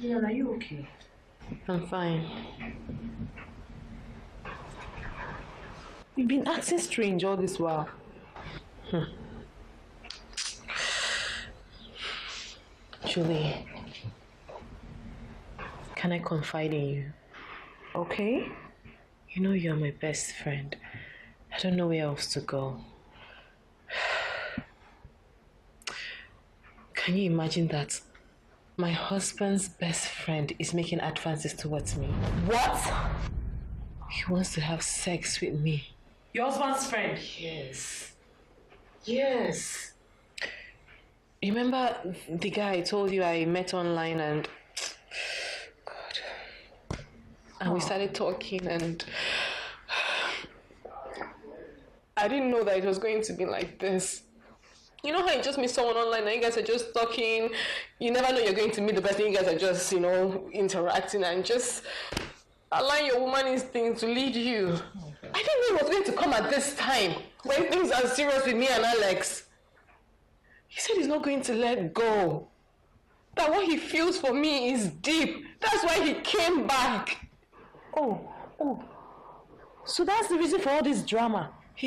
Ian, are you okay? I'm fine. You've been acting strange all this while. Julie, can I confide in you? Okay. You know you're my best friend. I don't know where else to go. Can you imagine that? My husband's best friend is making advances towards me. What? He wants to have sex with me. Your husband's friend? Yes. Yes. Remember the guy I told you I met online and we started talking and I didn't know that it was going to be like this. You know how you just meet someone online and you guys are just talking, you never know you're going to meet the person, you guys are just, interacting and just allowing your woman instinct to lead you. I didn't know it was going to come at this time when things are serious with me and Alex. He said he's not going to let go. That what he feels for me is deep. That's why he came back. Oh. So that's the reason for all this drama.